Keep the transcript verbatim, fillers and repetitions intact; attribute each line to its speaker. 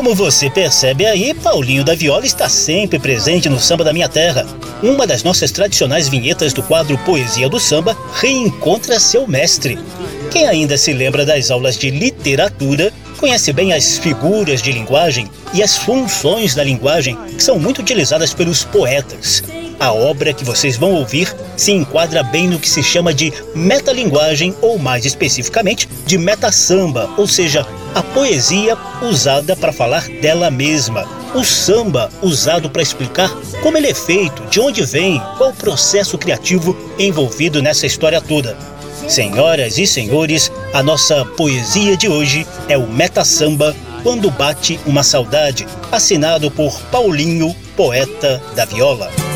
Speaker 1: Como você percebe aí, Paulinho da Viola está sempre presente no Samba da Minha Terra. Uma das nossas tradicionais vinhetas do quadro Poesia do Samba reencontra seu mestre. Quem ainda se lembra das aulas de literatura conhece bem as figuras de linguagem e as funções da linguagem que são muito utilizadas pelos poetas. A obra que vocês vão ouvir se enquadra bem no que se chama de metalinguagem, ou mais especificamente, de metasamba, ou seja, a poesia usada para falar dela mesma. O samba usado para explicar como ele é feito, de onde vem, qual o processo criativo envolvido nessa história toda. Senhoras e senhores, a nossa poesia de hoje é o Metasamba, Quando Bate uma Saudade, assinado por Paulinho, poeta da Viola.